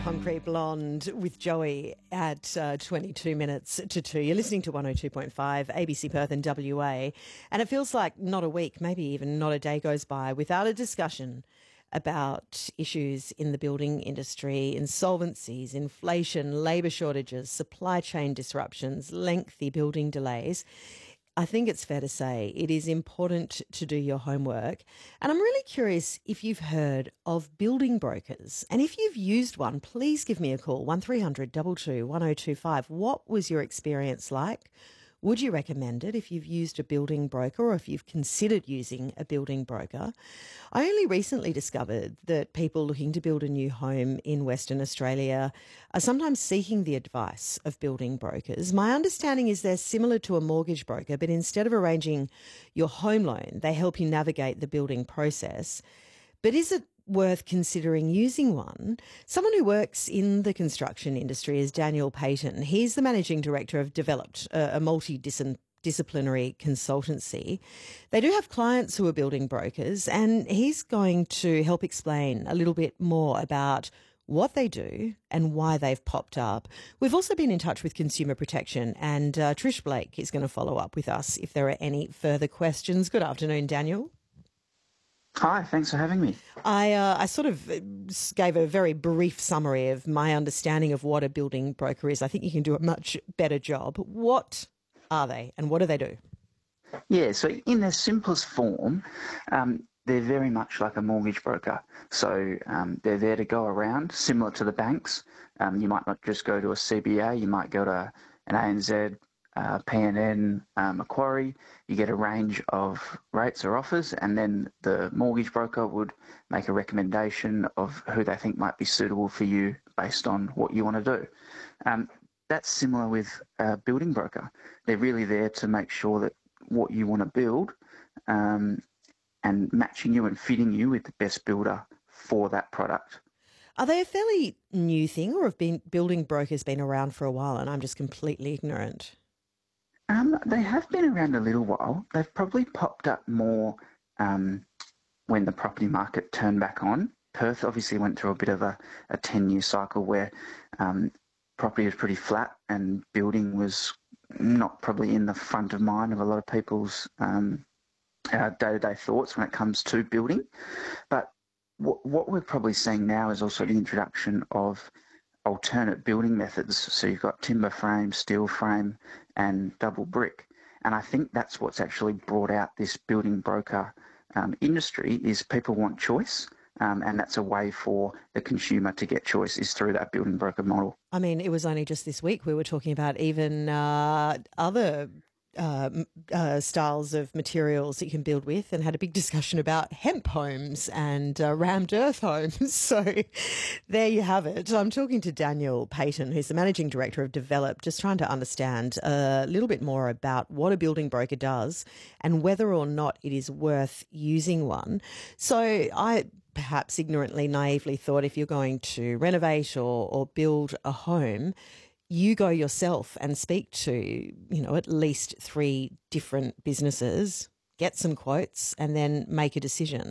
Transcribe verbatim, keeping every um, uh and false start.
Concrete Blonde with Joey at uh, twenty-two minutes to two. You're listening to one oh two point five, A B C Perth and W A. And it feels like not a week, maybe even not a day goes by without a discussion about issues in the building industry, insolvencies, inflation, labour shortages, supply chain disruptions, lengthy building delays. I think it's fair to say it is important to do your homework. And I'm really curious if you've heard of building brokers. And if you've used one, please give me a call, one three hundred two two one oh two five. What was your experience like? Would you recommend it if you've used a building broker or if you've considered using a building broker? I only recently discovered that people looking to build a new home in Western Australia are sometimes seeking the advice of building brokers. My understanding is they're similar to a mortgage broker, but instead of arranging your home loan, they help you navigate the building process. But is it worth considering using one? Someone who works in the construction industry is Daniel Payton. He's the managing director of Developed, a multidisciplinary consultancy. They do have clients who are building brokers, and he's going to help explain a little bit more about what they do and why they've popped up. We've also been in touch with Consumer Protection, and uh, Trish Blake is going to follow up with us if there are any further questions. Good afternoon, Daniel. Hi, thanks for having me. I uh, I sort of gave a very brief summary of my understanding of what a building broker is. I think you can do a much better job. What are they and what do they do? Yeah, so in their simplest form, um, they're very much like a mortgage broker. So um, they're there to go around, similar to the banks. Um, you might not just go to a C B A, you might go to an A N Z, Uh, P N N, uh, Macquarie. You get a range of rates or offers, and then the mortgage broker would make a recommendation of who they think might be suitable for you based on what you want to do. Um, that's similar with a building broker. They're really there to make sure that what you want to build um, and matching you and fitting you with the best builder for that product. Are they a fairly new thing, or have been building brokers been around for a while and I'm just completely ignorant? Um, they have been around a little while. They've probably popped up more um, when the property market turned back on. Perth obviously went through a bit of a, a ten-year cycle where um, property was pretty flat and building was not probably in the front of mind of a lot of people's um, uh, day-to-day thoughts when it comes to building. But what, what we're probably seeing now is also the introduction of alternate building methods. So you've got timber frame, steel frame, and double brick. And I think that's what's actually brought out this building broker um, industry is people want choice. Um, and that's a way for the consumer to get choice is through that building broker model. I mean, it was only just this week we were talking about even uh, other Uh, uh, styles of materials that you can build with, and had a big discussion about hemp homes and uh, rammed earth homes. So there you have it. I'm talking to Daniel Payton, who's the Managing Director of Develop, just trying to understand a little bit more about what a building broker does and whether or not it is worth using one. So I perhaps ignorantly, naively thought if you're going to renovate or, or build a home, you go yourself and speak to, you know, at least three different businesses, get some quotes, and then make a decision.